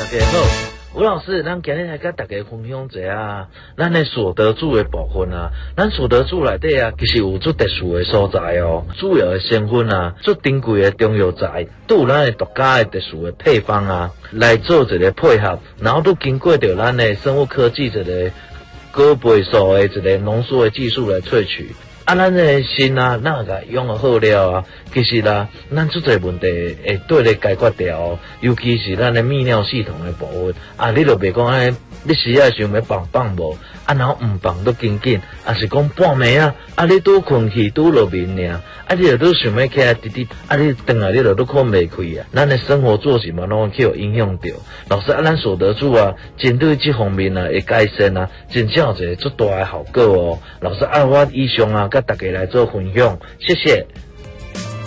家好，吴老师，咱今日来甲大家分享一下咱的所得住的部分啊。咱所得住内底啊，其实有足特殊的所在哦。主要的成分啊，足珍贵的中药材，都有咱的独家的特殊的配方啊，来做一个配合，然后都经过着咱的生物科技一个高倍数的一个浓缩的技术来萃取。啊，咱的心啊，那个用好了啊，其实啦，咱出侪问题会对咧解决掉哦，尤其是咱的泌尿系统的部分啊，你就别讲安尼，你时啊想要放无，啊然后唔放都紧紧，啊是讲半暝啊，啊你拄困去拄落眠尔，啊你就拄想要起来直直，啊你等下你就拄困袂开啊，咱的生活作息嘛拢会去有影响到。老师啊，咱所得住啊，针对这方面啊会改善啊，真正有一个足大的效果哦。老师啊，我以上啊，甲大家来做分享，谢谢。